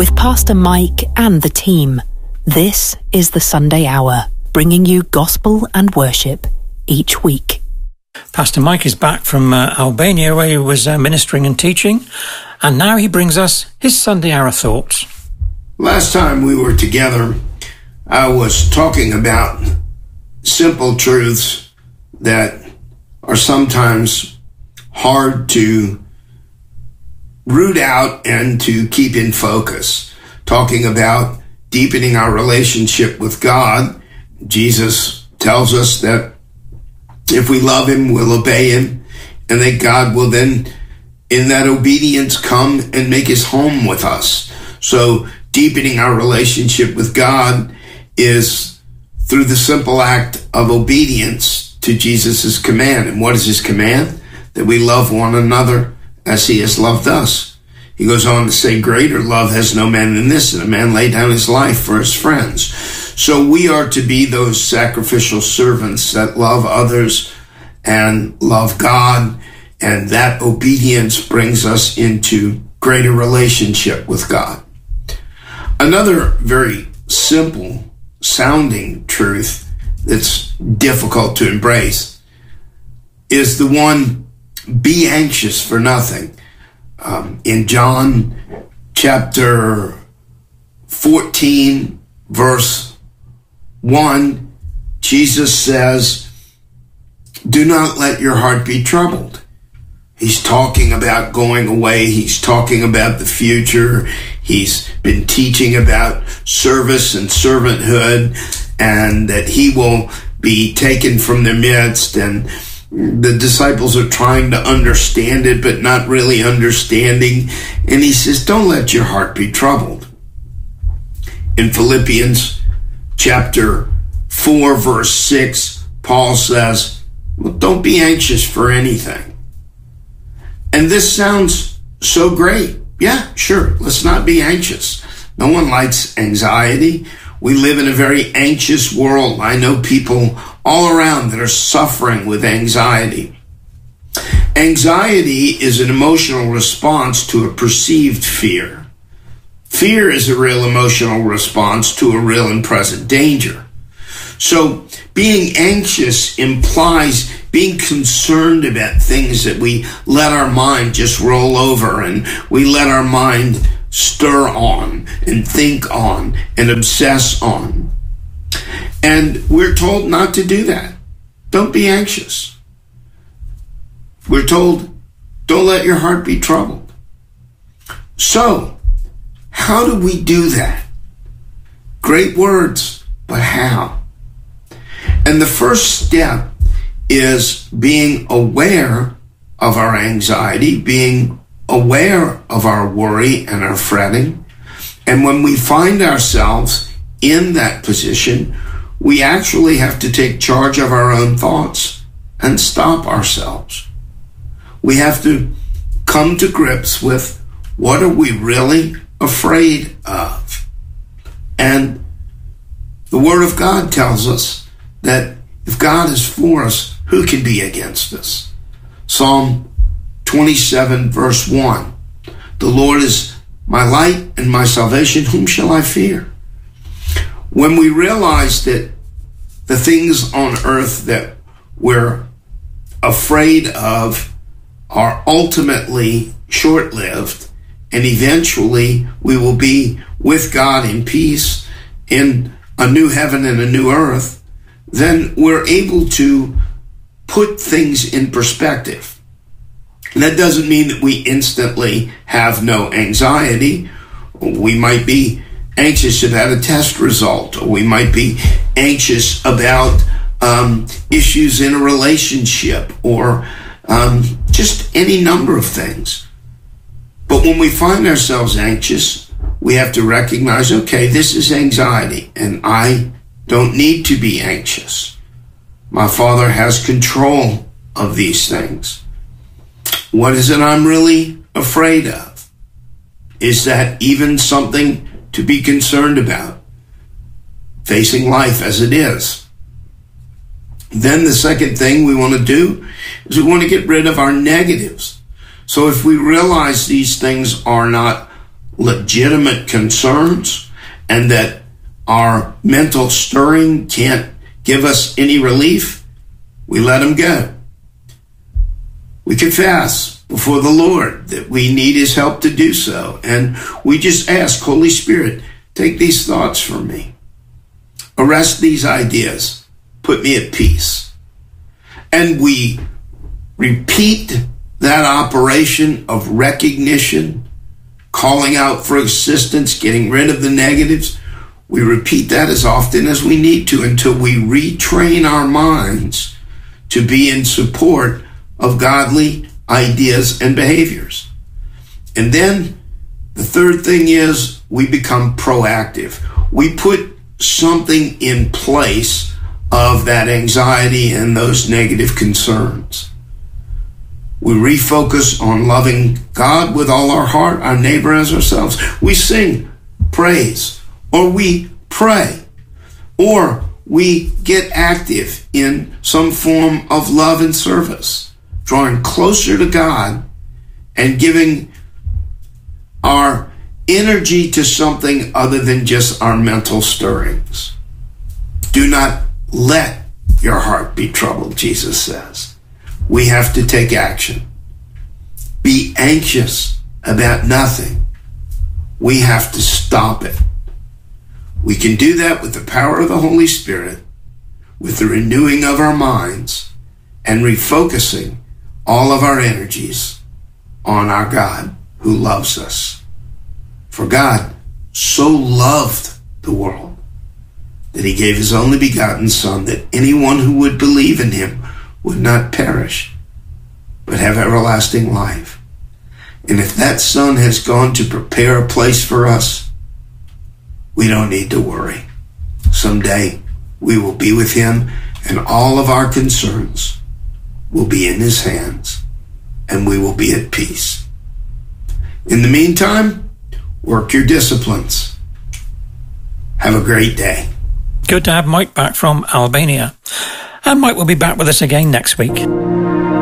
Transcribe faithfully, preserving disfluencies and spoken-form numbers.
with Pastor Mike and the team. This is the Sunday Hour, bringing you gospel and worship each week. Pastor Mike is back from uh, Albania, where he was uh, ministering and teaching, and now he brings us his Sunday Hour thoughts. Last time we were together, I was talking about simple truths that are sometimes hard to root out and to keep in focus. Talking about deepening our relationship with God. Jesus tells us that if we love him, we'll obey him, and that God will then, in that obedience, come and make his home with us. So deepening our relationship with God is through the simple act of obedience to Jesus' command. And what is his command? That we love one another as he has loved us. He goes on to say, greater love has no man than this, that a man lay down his life for his friends. So we are to be those sacrificial servants that love others and love God, and that obedience brings us into greater relationship with God. Another very simple sounding truth that's difficult to embrace is the one, be anxious for nothing. Um, in John chapter fourteen, verse one, Jesus says, do not let your heart be troubled. He's talking about going away. He's talking about the future. He's been teaching about service and servanthood, and that he will be taken from their midst, and the disciples are trying to understand it, but not really understanding. And he says, don't let your heart be troubled. In Philippians chapter four, verse six, Paul says, well, don't be anxious for anything. And this sounds so great. Yeah, sure. Let's not be anxious. No one likes anxiety. We live in a very anxious world. I know people all around that are suffering with anxiety. Anxiety is an emotional response to a perceived fear. Fear is a real emotional response to a real and present danger. So being anxious implies being concerned about things that we let our mind just roll over, and we let our mind stir on and think on and obsess on. And we're told not to do that. Don't be anxious. We're told, don't let your heart be troubled. So, how do we do that? Great words, but how? And the first step is being aware of our anxiety, being aware of our worry and our fretting. And when we find ourselves in that position, we actually have to take charge of our own thoughts and stop ourselves. We have to come to grips with, what are we really afraid of? And the Word of God tells us that if God is for us, who can be against us? Psalm twenty-seven, verse one. The Lord is my light and my salvation. Whom shall I fear? When we realize that the things on earth that we're afraid of are ultimately short-lived, and eventually we will be with God in peace in a new heaven and a new earth, then we're able to put things in perspective. And that doesn't mean that we instantly have no anxiety. We might be anxious about a test result, or we might be anxious about um, issues in a relationship, or um, just any number of things. But when we find ourselves anxious, we have to recognize, okay, this is anxiety, and I don't need to be anxious. My Father has control of these things. What is it I'm really afraid of? Is that even something to be concerned about? Facing life as it is. Then the second thing we want to do is we want to get rid of our negatives. So if we realize these things are not legitimate concerns and that our mental stirring can't give us any relief, we let them go. We confess before the Lord that we need his help to do so. And we just ask, Holy Spirit, take these thoughts from me. Arrest these ideas. Put me at peace. And we repeat that operation of recognition, calling out for assistance, getting rid of the negatives. We repeat that as often as we need to until we retrain our minds to be in support of godly ideas and behaviors. And then the third thing is we become proactive. We put something in place of that anxiety and those negative concerns. We refocus on loving God with all our heart, our neighbor as ourselves. We sing praise, or we pray, or we get active in some form of love and service, drawing closer to God and giving our energy to something other than just our mental stirrings. Do not let your heart be troubled, Jesus says. We have to take action. Be anxious about nothing. We have to stop it. We can do that with the power of the Holy Spirit, with the renewing of our minds, and refocusing all of our energies on our God who loves us. For God so loved the world that he gave his only begotten Son, that anyone who would believe in him would not perish, but have everlasting life. And if that Son has gone to prepare a place for us, we don't need to worry. Someday we will be with him, and all of our concerns will be in his hands, and we will be at peace. In the meantime, work your disciplines. Have a great day. Good to have Mike back from Albania. And Mike will be back with us again next week.